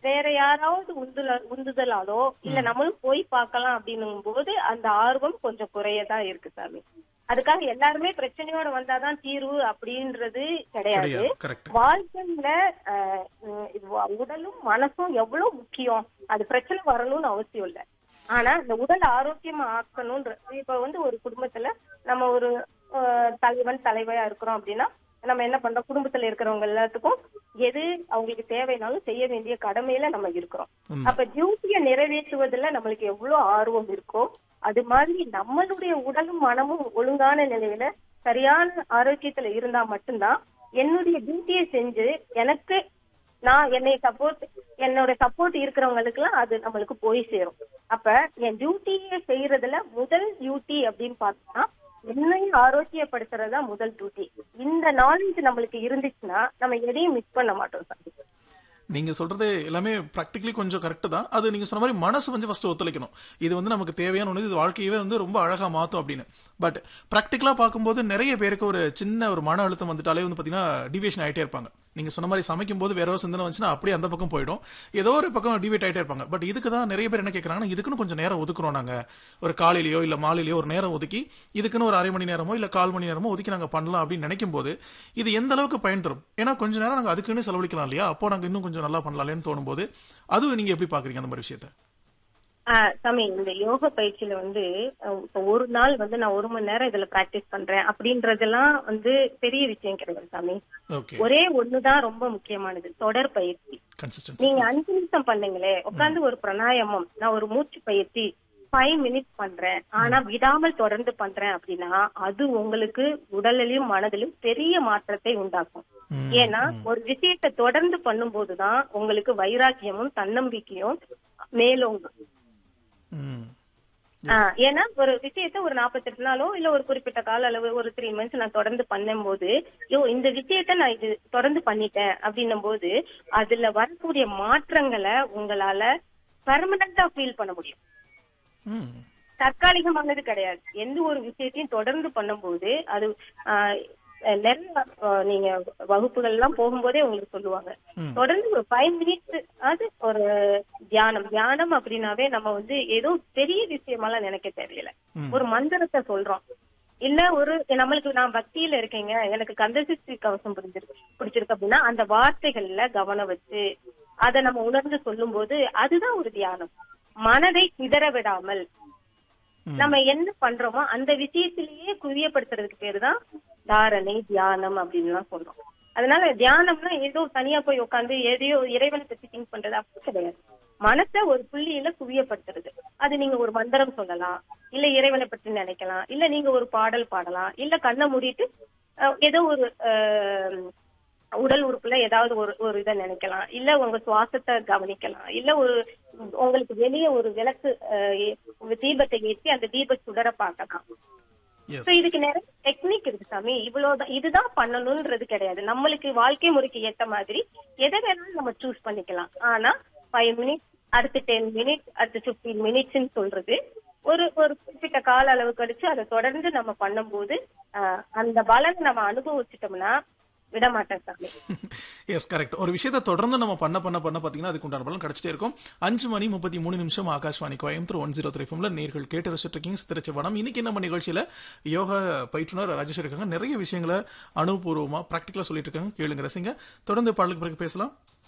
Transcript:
வேற யாராவது உந்துதலாலோ இல்ல நம்மளும் போய் பார்க்கலாம் அப்படின்னும் போது அந்த ஆர்வம் கொஞ்சம் குறையதான் இருக்கு சாமி. அதுக்காக எல்லாருமே பிரச்சனையோட வந்தாதான் தீர்வு அப்படின்றது கிடையாது. வாழ்க்கையில உடலும் மனசும் எவ்வளவு முக்கியம். அது பிரச்சனை வரணும்னு அவசியம் இல்ல. ஆனா இந்த உடல் ஆரோக்கியமா ஆக்கணும்ன்ற இப்ப ஒரு குடும்பத்துல நம்ம ஒரு தலைவரா இருக்கிறோம் அப்படின்னா நம்ம என்ன பண்றோம், குடும்பத்துல இருக்கிறவங்க எல்லாத்துக்கும் எது அவங்களுக்கு தேவைனாலும் செய்ய வேண்டிய கடமையில நம்ம இருக்கிறோம். அப்ப டியூட்டியை நிறைவேற்றுவதில் நம்மளுக்கு எவ்வளவு ஆர்வம் இருக்கோ அது மாதிரி நம்மளுடைய உடலும் மனமும் ஒழுங்கான நிலையில சரியான ஆரோக்கியத்துல இருந்தா மட்டும்தான் என்னுடைய டியூட்டியை செஞ்சு எனக்கு என்னோட சப்போர்ட் இருக்கிறவங்களுக்கு எல்லாம் அது நம்மளுக்கு போய் சேரும். அப்ப என் டியூட்டியை செய்யறதுல முதல் டியூட்டி அப்படின்னு பார்த்தோம்னா என்னையும் ஆரோக்கியப்படுத்துறதா முதல் டியூட்டி. இந்த நாலேஜ் நம்மளுக்கு இருந்துச்சுன்னா நம்ம எதையும் மிஸ் பண்ண மாட்டோம் சார். நீங்க சொல்றது எல்லாமே பிராக்டிகலி கொஞ்சம் கரெக்ட் தான். அது நீங்க சொன்ன மாதிரி மனசு ஃபர்ஸ்ட் ஒத்துழைக்கணும். இது நமக்கு தேவையான ஒன்று, இது வாழ்க்கையவே ரொம்ப அழகா மாத்தும் அப்படின்னு. பட் பிராக்டிகலா பார்க்கும்போது நிறைய பேருக்கு ஒரு சின்ன ஒரு மன அழுத்தம் வந்துட்டாலே பாத்தீங்கன்னா டிவியேஷன் ஆயிட்டே இருப்பாங்க. நீங்க சொன்ன மாதிரி சமைக்கும் போது வேற ஒரு சிந்தனை வந்துச்சுன்னா அப்படியே அந்த பக்கம் போயிடும், ஏதோ ஒரு பக்கம் டிவேட் ஆயிட்டே இருப்பாங்க. பட் இதுக்கு தான் நிறைய பேர் என்ன கேட்கறாங்கன்னா, இதுக்குன்னு கொஞ்சம் நேரம் ஒதுக்குறோம் நாங்க, ஒரு காலையிலயோ இல்ல மாலையிலயோ ஒரு நேரம் ஒதுக்கி இதுக்குன்னு ஒரு அரை மணி நேரமோ இல்ல 1/4 மணி நேரமோ ஒதுக்கி நாங்க பண்ணலாம் அப்படின்னு நினைக்கும் போது இது எந்த அளவுக்கு பயன் தரும். ஏன்னா கொஞ்ச நேரம் நாங்க அதுக்குன்னு செலவழிக்கலாம் இல்லையா, அப்போ நாங்க இன்னும் கொஞ்சம் நல்லா பண்ணலாம்னு தோணும் போது அது நீங்க எப்படி பாக்குறீங்க அந்த மாதிரி விஷயத்த? சாமி, இந்த யோக பயிற்சியில ஒரு நாள் நான் 1 மணி நேரம் இதுல பிராக்டிஸ் பண்றேன் அப்படின்றதெல்லாம் பெரிய விஷயம் கிடையாது சாமி. ஒரே ஒண்ணுதான் ரொம்ப முக்கியமானது, தொடர் பயிற்சி. நீங்க 5 நிமிஷம் பண்ணுங்களே, உட்கார்ந்து ஒரு பிராணாயாமம், நான் ஒரு மூச்சு பயிற்சி 5 மினிட்ஸ் பண்றேன், ஆனா விடாமல் தொடர்ந்து பண்றேன் அப்படின்னா அது உங்களுக்கு உடலிலும் மனதிலும் பெரிய மாற்றத்தை உண்டாக்கும். ஏன்னா ஒரு விஷயத்தை தொடர்ந்து பண்ணும் போதுதான் உங்களுக்கு வைராக்கியமும் தன்னம்பிக்கையும் மேலோங்கும். ஏன்னா ஒரு விஷயத்த ஒரு 48 நாளோ இல்ல ஒரு குறிப்பிட்ட கால அளவு ஒரு 3 months நான் தொடர்ந்து பண்ணும் போது இந்த விஷயத்த நான் இது தொடர்ந்து பண்ணிட்டேன் அப்படின்னும் போது அதுல வரக்கூடிய மாற்றங்களை உங்களால பெர்மனண்டா ஃபீல் பண்ண முடியும். தற்காலிகமானது கிடையாது. எந்த ஒரு விஷயத்தையும் தொடர்ந்து பண்ணும்போது அது நிறைய நீங்க வகுப்புகள் எல்லாம் போகும்போதே உங்களுக்கு சொல்லுவாங்க, தொடர்ந்து ஒரு 5 மினிட்ஸ் அது ஒரு தியானம் அப்படின்னாவே நம்ம ஏதோ பெரிய விஷயமெல்லாம் நினைக்க தெரியல, ஒரு மந்திரத்தை சொல்றோம் இல்ல நம்மளுக்கு நான் பக்தியில இருக்கேங்க, எனக்கு கந்தசஷ்டி கவசம் பிடிச்சிருக்கு அப்படின்னா அந்த வார்த்தைகள்ல கவனம் வச்சு அதை நம்ம உணர்ந்து சொல்லும் போது அதுதான் ஒரு தியானம். மனதை சிதற விடாமல் நம்ம என்ன பண்றோமோ அந்த விஷயத்திலேயே குவியப்படுத்துறதுக்கு பேருதான் தாரணை, தியானம் அப்படின்னு எல்லாம் சொல்றோம். அதனால தியானம்னா ஏதோ தனியா போய் உட்காந்து எதையோ இறைவனை பத்தி திங்க் பண்றது அப்படி கிடையாது. மனத்தை ஒரு புள்ளியில குவியப்படுத்துறது. அது நீங்க ஒரு மந்திரம் சொல்லலாம், இல்ல இறைவனை பற்றி நினைக்கலாம், இல்ல நீங்க ஒரு பாடல் பாடலாம், இல்ல கண்ணை மூடிட்டு ஏதோ ஒரு உடல் உறுப்புல ஏதாவது ஒரு இதை நினைக்கலாம், இல்ல உங்க சுவாசத்தை கவனிக்கலாம், இல்ல உங்களுக்கு வெளியே ஒரு விளக்கு தீபத்தை ஏற்றி அந்த தீப சுடர பார்க்கலாம். இதுக்கு நிறைய டெக்னிக் இருக்கு சாமி. இவ்வளவுதான், இதுதான் பண்ணணும்ன்றது கிடையாது. நம்மளுக்கு வாழ்க்கை முறைக்கு ஏற்ற மாதிரி எதை வேணாலும் நம்ம சூஸ் பண்ணிக்கலாம். ஆனா 5 மினிட்ஸ், அடுத்து 10 மினிட்ஸ், அடுத்து 15 மினிட்ஸ்ன்னு சொல்றது ஒரு குறிப்பிட்ட கால அளவு கழிச்சு அதை தொடர்ந்து நம்ம பண்ணும்போது அந்த பலனை நம்ம அனுபவிச்சிட்டோம்னா விட மாட்டேன் சாமி. S, correct. ஒரு விஷயத்தை தொடர்ந்து நம்ம பண்ண பாத்தீங்கன்னா அதுக்கு உண்டான பலன் கிடைச்சிட்டே இருக்கும். 5:33 ஆகாஷ்வாணி கோயம்புத்தூர் 103 FM நேர்கள் கேட்டு ரசிச்சுட்டு இருக்கீங்க சித்திரச்சிவனம். இன்னைக்கு நம்ம நிகழ்ச்சியில யோகா பயிற்றுனர் ராஜேஸ்வரி இருக்காங்க. நிறைய விஷயங்களை அனுபவபூர்வமா பிராக்டிகலா சொல்லிட்டு இருக்காங்க. கேளுங்க, ரசிங்க. தொடர்ந்து பாடலுக்கு பிறகு பேசலாம்.